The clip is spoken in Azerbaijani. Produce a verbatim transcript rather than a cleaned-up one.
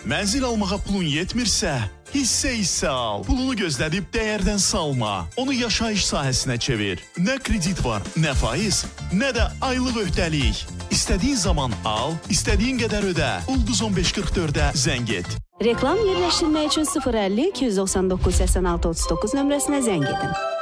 Mənzil almağa pulun yetmirsə, hissə-hissə al. Pulunu gözlədib dəyərdən salma. Onu yaşayış sahəsinə çevir. Nə kredit var, nə faiz, nə də aylıq öhdəlik. İstədiyin zaman al, istədiyin qədər ödə. Ulduz on beş qırx dördə zəng et. Reklam yerləşdirmək üçün sıfır əlli iki yüz doxsan doqquz səksən altı otuz doqquz nömrəsinə zəng edin.